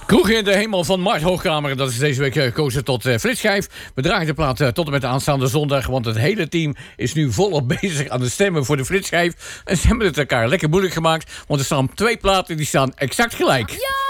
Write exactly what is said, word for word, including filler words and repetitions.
Kroeg in de hemel van Mart Hoogkamer. Dat is deze week gekozen tot uh, flitsschijf. We dragen de plaat uh, tot en met de aanstaande zondag. Want het hele team is nu volop bezig aan het stemmen voor de flitsschijf. En ze hebben het elkaar lekker moeilijk gemaakt. Want er staan twee platen die staan exact gelijk. Ja!